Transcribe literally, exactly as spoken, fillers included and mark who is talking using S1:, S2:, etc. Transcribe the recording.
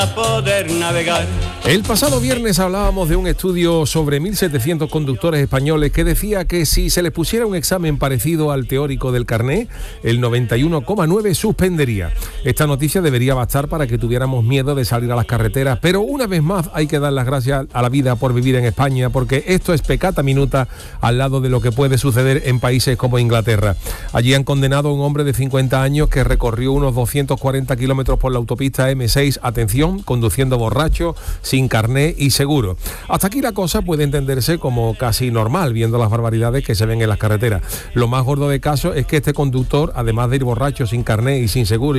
S1: poder navegar.
S2: El pasado viernes hablábamos de un estudio sobre mil setecientos conductores españoles que decía que si se les pusiera un examen parecido al teórico del carné, el noventa y uno coma nueve suspendería. Esta noticia debería bastar para que tuviéramos miedo de salir a las carreteras, pero una vez más hay que dar las gracias a la vida por vivir en España, porque esto es peccata minuta al lado de lo que puede suceder en países como Inglaterra. Allí han condenado a un hombre de cincuenta años que recorrió unos doscientos cuarenta kilómetros por la autopista eme seis, atención, conduciendo borracho, sin carné y seguro. Hasta aquí la cosa puede entenderse como casi normal, viendo las barbaridades que se ven en las carreteras. Lo más gordo de caso es que este conductor, además de ir borracho, sin carné y sin seguro,